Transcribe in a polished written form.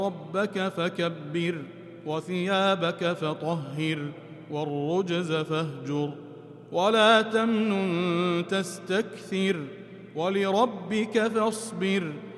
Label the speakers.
Speaker 1: ربك فكبر وثيابك فطهر والرجز فاهجر ولا تمنن تستكثر ولربك فاصبر